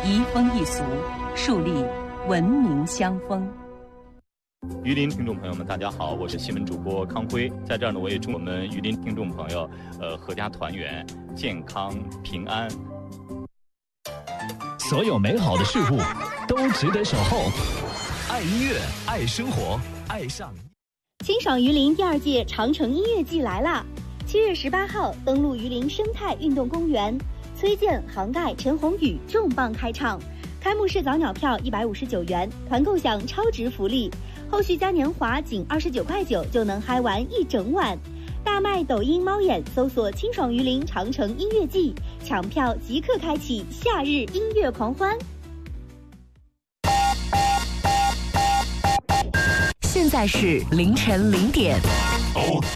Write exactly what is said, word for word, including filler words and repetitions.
移风易俗，树立文明乡风。 榆林听众朋友们，大家好，我是新闻主播康辉，在这儿呢，我也祝我们榆林听众朋友，呃，阖家团圆，健康平安。 所有美好的事物都值得守候。爱音乐，爱生活，爱上。 清爽榆林第二届长城音乐季来啦！七月十八号登陆榆林生态运动公园，崔健、杭盖、陈鸿宇重磅开唱。开幕式早鸟票一百五十九元，团购享超值福利。后续嘉年华仅二十九块九就能嗨完一整晚。大麦抖音猫眼搜索清爽榆林长城音乐季，抢票即刻开启夏日音乐狂欢。 现在是凌晨零点。 哦